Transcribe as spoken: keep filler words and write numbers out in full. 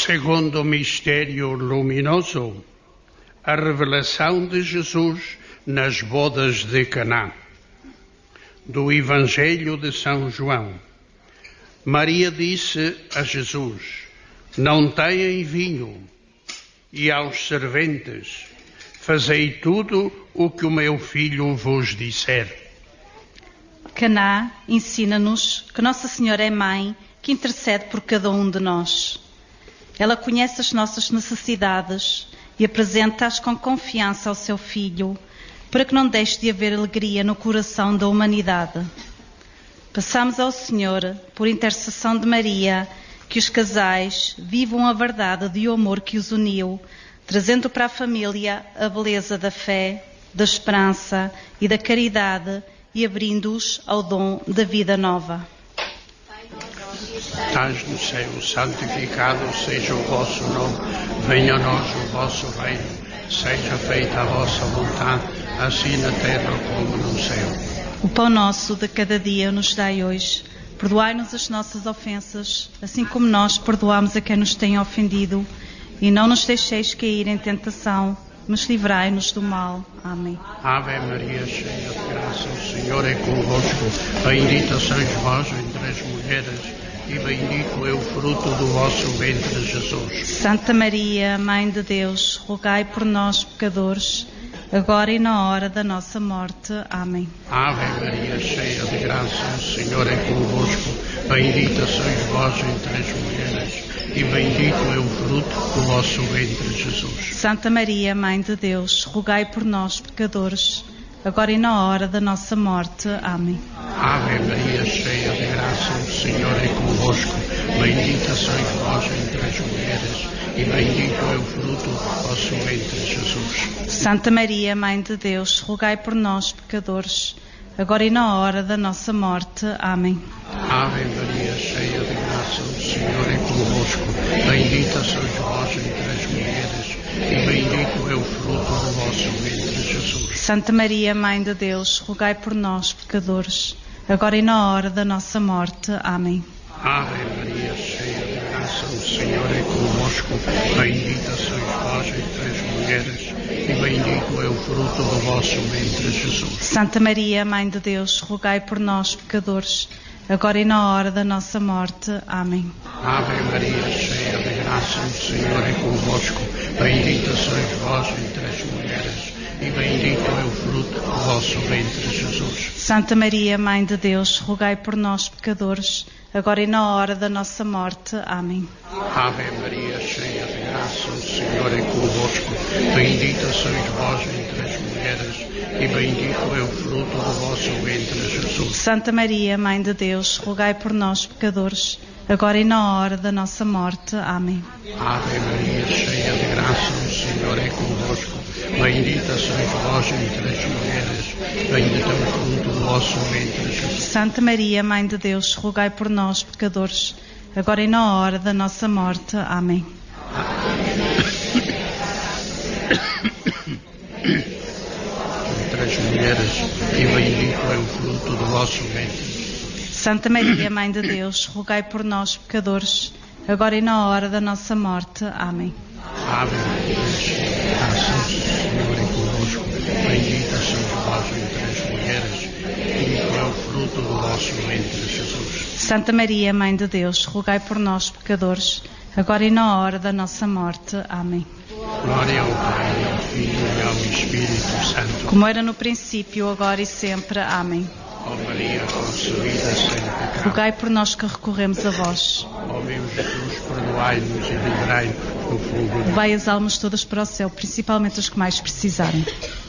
Segundo mistério luminoso, a revelação de Jesus nas bodas de Caná. Do Evangelho de São João. Maria disse a Jesus: não têm vinho. E aos serventes: fazei tudo o que o meu filho vos disser. Caná ensina-nos que Nossa Senhora é mãe que intercede por cada um de nós. Ela conhece as nossas necessidades e apresenta-as com confiança ao seu Filho, para que não deixe de haver alegria no coração da humanidade. Passamos ao Senhor, por intercessão de Maria, que os casais vivam a verdade e o amor que os uniu, trazendo para a família a beleza da fé, da esperança e da caridade e abrindo-os ao dom da vida nova. Estás no céu, santificado seja o vosso nome, venha a nós o vosso reino, seja feita a vossa vontade, assim na terra como no céu. O pão nosso de cada dia nos dai hoje. Perdoai-nos as nossas ofensas, assim como nós perdoamos a quem nos tem ofendido, e não nos deixeis cair em tentação, mas livrai-nos do mal. Amém. Ave Maria, cheia de graça, o Senhor é convosco, bendita sois vós entre as mulheres, e bendito é o fruto do vosso ventre, Jesus. Santa Maria, Mãe de Deus, rogai por nós, pecadores, agora e na hora da nossa morte. Amém. Ave Maria, cheia de graça, o Senhor é convosco, bendita sois vós entre as mulheres, e bendito é o fruto do vosso ventre, Jesus. Santa Maria, Mãe de Deus, rogai por nós, pecadores, agora e na hora da nossa morte. Amém. Ave Maria, cheia de graça, o Senhor é convosco, bendita sois vós entre as mulheres, e bendito é o fruto do vosso ventre, Jesus. Santa Maria, Mãe de Deus, rogai por nós, pecadores, agora e na hora da nossa morte. Amém. Ave Maria, cheia de graça, o Senhor é convosco, bendita sois vós entre as mulheres, e bendito é o fruto do vosso ventre, Jesus. Santa Maria, Mãe de Deus, rogai por nós, pecadores, agora e na hora da nossa morte. Amém. Ave Maria, cheia de graça, o Senhor é convosco, bendita sois vós entre as mulheres, e bendito é o fruto do vosso ventre, Jesus. Santa Maria, Mãe de Deus, rogai por nós, pecadores, agora e na hora da nossa morte. Amém. Ave Maria, cheia de graça, o Senhor é convosco, bendita sois vós entre as mulheres, e bendito é o fruto do vosso ventre, Jesus. Santa Maria, Mãe de Deus, rogai por nós, pecadores, agora e na hora da nossa morte. Amém. Ave Maria, cheia de graça, o Senhor é convosco, bendita sois vós entre as mulheres, e bendito é o fruto do vosso ventre, Jesus. Santa Maria, Mãe de Deus, rogai por nós, pecadores, agora e na hora da nossa morte. Amém. Ave Maria, cheia de graça, o Senhor é convosco, bendita sois vós entre as mulheres, bendito é o fruto do vosso ventre, Jesus. Santa Maria, Mãe de Deus, rogai por nós, pecadores, agora e na hora da nossa morte. Amém. Entre as mulheres, e bendito é o fruto do vosso ventre. Santa Maria, Mãe de Deus, rogai por nós, pecadores, agora e na hora da nossa morte. Amém. Ave Maria, cheia de graça, o Senhor é convosco, bendita sois vós entre as mulheres, bendito é o fruto do vosso ventre, Jesus. Santa Maria, Mãe de Deus, rogai por nós, pecadores, agora e na hora da nossa morte. Amém. Glória ao Pai, ao Filho e ao Espírito Santo, como era no princípio, agora e sempre. Amém. Ó Maria, concebida sem pecado, rogai por nós que recorremos a vós. Ó meu Jesus, perdoai-nos e livrai-nos do fogo. Levai as almas todas para o céu, principalmente os que mais precisarem.